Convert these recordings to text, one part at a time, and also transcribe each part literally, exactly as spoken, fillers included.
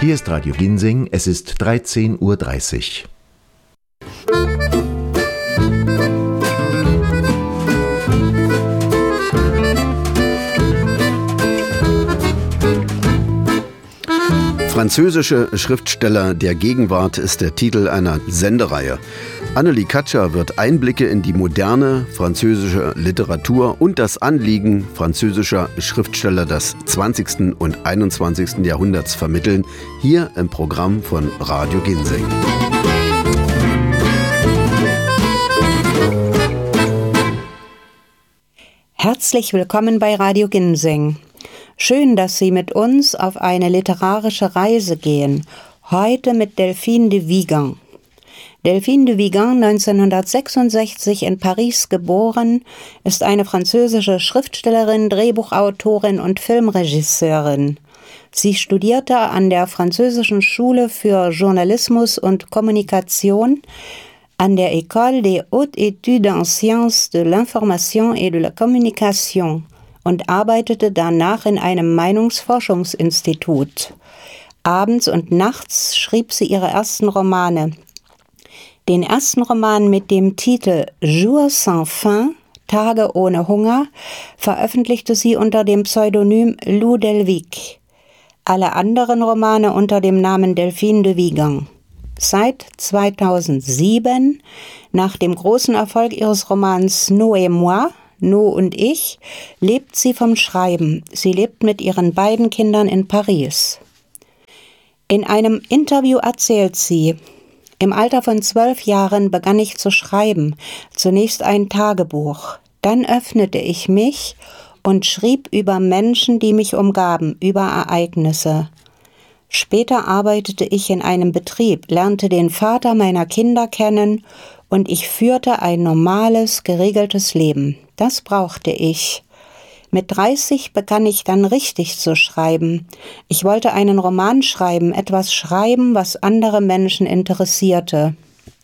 Hier ist Radio Ginseng, es ist dreizehn Uhr dreißig. Französische Schriftsteller der Gegenwart ist der Titel einer Sendereihe. Annelie Katscher wird Einblicke in die moderne französische Literatur und das Anliegen französischer Schriftsteller des zwanzigsten und einundzwanzigsten Jahrhunderts vermitteln, hier im Programm von Radio Ginseng. Herzlich willkommen bei Radio Ginseng. Schön, dass Sie mit uns auf eine literarische Reise gehen. Heute mit Delphine de Vigan. Delphine de Vigan, neunzehnhundertsechsundsechzig in Paris geboren, ist eine französische Schriftstellerin, Drehbuchautorin und Filmregisseurin. Sie studierte an der Französischen Schule für Journalismus und Kommunikation an der École des Hautes Études en Sciences de l'Information et de la Communication und arbeitete danach in einem Meinungsforschungsinstitut. Abends und nachts schrieb sie ihre ersten Romane. Den ersten Roman mit dem Titel Jours sans fin, Tage ohne Hunger, veröffentlichte sie unter dem Pseudonym Lou Delvic. Alle anderen Romane unter dem Namen Delphine de Vigan. Seit zweitausendsieben, nach dem großen Erfolg ihres Romans No et moi, No und ich, lebt sie vom Schreiben. Sie lebt mit ihren beiden Kindern in Paris. In einem Interview erzählt sie: Im Alter von zwölf Jahren begann ich zu schreiben, zunächst ein Tagebuch. Dann öffnete ich mich und schrieb über Menschen, die mich umgaben, über Ereignisse. Später arbeitete ich in einem Betrieb, lernte den Vater meiner Kinder kennen und ich führte ein normales, geregeltes Leben. Das brauchte ich. Mit dreißig begann ich dann richtig zu schreiben. Ich wollte einen Roman schreiben, etwas schreiben, was andere Menschen interessierte.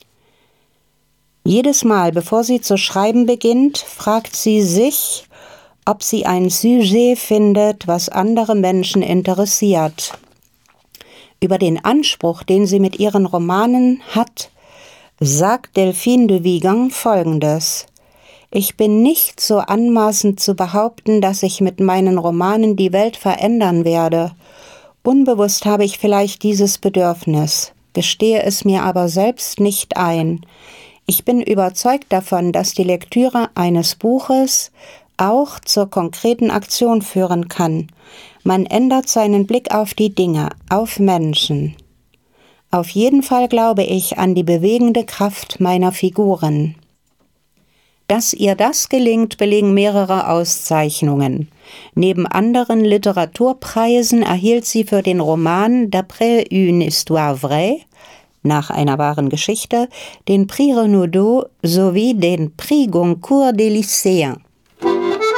Jedes Mal, bevor sie zu schreiben beginnt, fragt sie sich, ob sie ein Sujet findet, was andere Menschen interessiert. Über den Anspruch, den sie mit ihren Romanen hat, sagt Delphine de Vigan Folgendes: Ich bin nicht so anmaßend zu behaupten, dass ich mit meinen Romanen die Welt verändern werde. Unbewusst habe ich vielleicht dieses Bedürfnis, gestehe es mir aber selbst nicht ein. Ich bin überzeugt davon, dass die Lektüre eines Buches auch zur konkreten Aktion führen kann. Man ändert seinen Blick auf die Dinge, auf Menschen. Auf jeden Fall glaube ich an die bewegende Kraft meiner Figuren. Dass ihr das gelingt, belegen mehrere Auszeichnungen. Neben anderen Literaturpreisen erhielt sie für den Roman D'après une histoire vraie, nach einer wahren Geschichte, den Prix Renaudot sowie den Prix Goncourt des Lycéens.